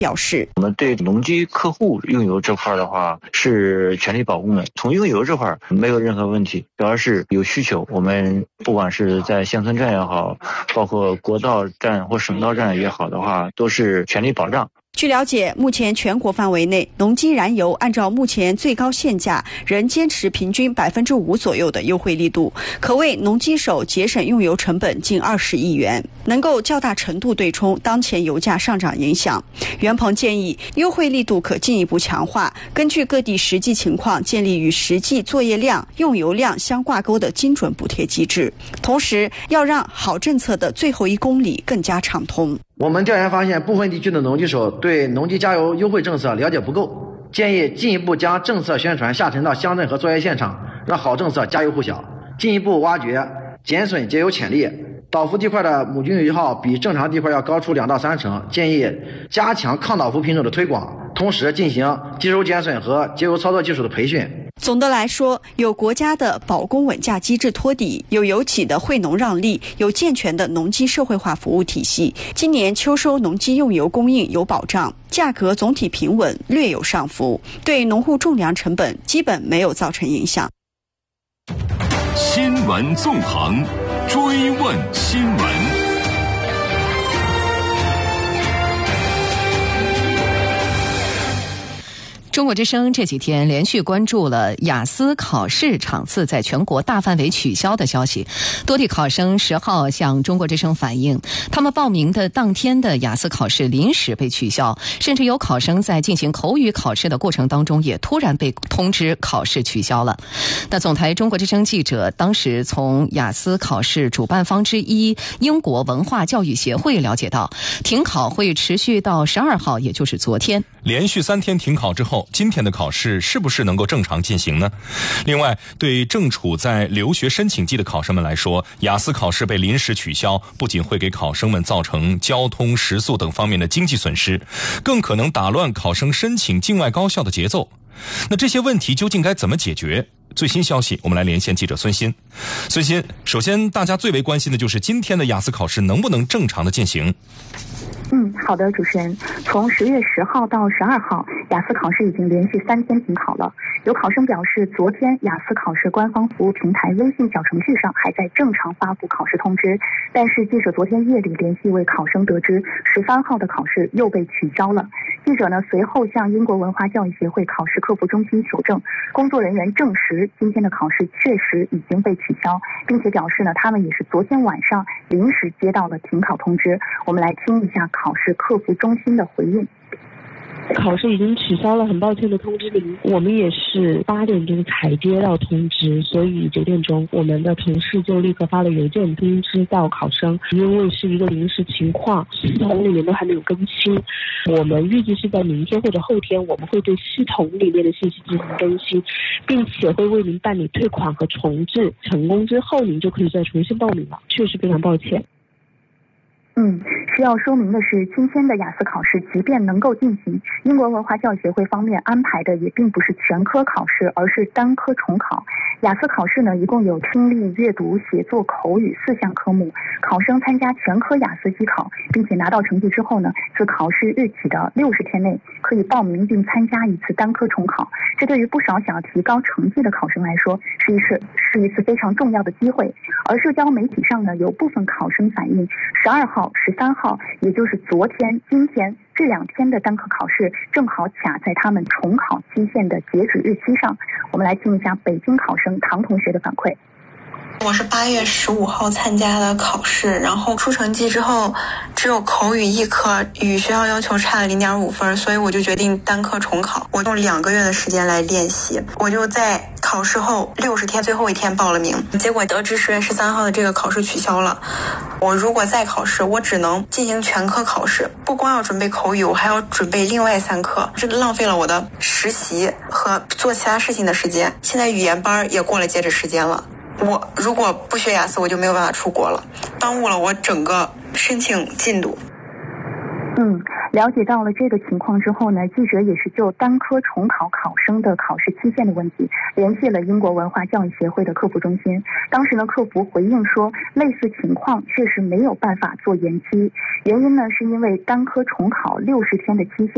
表示， 我们对农机客户用油这块的话是全力保供的，从用油这块没有任何问题，主要是有需求，我们不管是在乡村站也好，包括国道站或省道站也好的话，都是全力保障。 据了解，目前全国范围内，农机燃油按照目前最高限价，仍坚持平均5%左右的优惠力度，可为农机手节省用油成本近20亿元，能够较大程度对冲当前油价上涨影响。袁鹏建议，优惠力度可进一步强化，根据各地实际情况，建立与实际作业量、用油量相挂钩的精准补贴机制，同时要让好政策的最后1公里更加畅通。 我们调研发现，部分地区的农机手对农机加油优惠政策了解不够，建议进一步将政策宣传下沉到乡镇和作业现场，让好政策家喻户晓，进一步挖掘减损节油潜力。倒伏地块的母均油耗比正常地块要高出2到3成，建议加强抗倒伏品种的推广，同时进行机手减损和节油操作技术的培训。 总的来说，有国家的保供稳价机制托底，有油企的惠农让利，有健全的农机社会化服务体系。今年秋收农机用油供应有保障，价格总体平稳，略有上浮，对农户种粮成本基本没有造成影响。 新闻纵横，追问新闻。 中国之声这几天连续关注了雅思考试场次在全国大范围取消的消息，多地考生10号向中国之声反映，他们报名的当天的雅思考试临时被取消，甚至有考生在进行口语考试的过程当中也突然被通知考试取消了。那总台中国之声记者当时从雅思考试主办方之一英国文化教育协会了解到，停考会持续到12号，也就是昨天。 连续3天停考之后，今天的考试是不是能够正常进行呢？另外，对正处在留学申请季的考生们来说，雅思考试被临时取消，不仅会给考生们造成交通、食宿等方面的经济损失，更可能打乱考生申请境外高校的节奏。那这些问题究竟该怎么解决？最新消息，我们来连线记者孙鑫。孙鑫，首先大家最为关心的就是今天的雅思考试能不能正常的进行？ 好的，主持人，从10月10号到12号，雅思考试已经连续3天停考了。有考生表示，昨天雅思考试官方服务平台微信小程序上还在正常发布考试通知，但是记者昨天夜里联系一位考生得知，13号的考试又被取消了。记者呢随后向英国文化教育协会考试客服中心求证，工作人员证实今天的考试确实已经被取消，并且表示呢他们也是昨天晚上临时接到了停考通知。我们来听一下考试客服中心的回应。 考试已经取消了，很抱歉的通知您。我们也是8点钟才接到通知，所以9点钟我们的同事就立刻发了邮件通知到考生，因为是一个临时情况，系统里面都还没有更新。我们预计是在明天或者后天，我们会对系统里面的信息进行更新，并且会为您办理退款和重置。成功之后，您就可以再重新报名了。确实非常抱歉。 需要说明的是，今天的雅思考试即便能够进行，英国文化教育协会方面安排的也并不是全科考试，而是单科重考。雅思考试呢，一共有听力、阅读、写作、口语4项科目。考生参加全科雅思机考，并且拿到成绩之后呢，自考试日起的60天内可以报名并参加一次单科重考。这对于不少想要提高成绩的考生来说，是一次非常重要的机会。而社交媒体上呢，有部分考生反映，12号、13号，也就是昨天、今天这2天的单科考试正好卡在他们重考期限的截止日期上。我们来听一下北京考生唐同学的反馈。 我是8月15号参加的考试，然后出成绩之后只有口语1科与学校要求差了0.5分，所以我就决定单科重考。我用2个月的时间来练习，我就在考试后60天最后一天报了名，结果得知10月13号的这个考试取消了。我如果再考试，我只能进行全科考试，不光要准备口语，我还要准备另外3科，这浪费了我的实习和做其他事情的时间。现在语言班也过了截止时间了，我如果不学雅思，我就没有办法出国了，耽误了我整个申请进度。 了解到了这个情况之后呢，记者也是就单科重考考生的考试期限的问题联系了英国文化教育协会的客服中心。当时呢，客服回应说，类似情况确实没有办法做延期，原因呢是因为单科重考60天的期限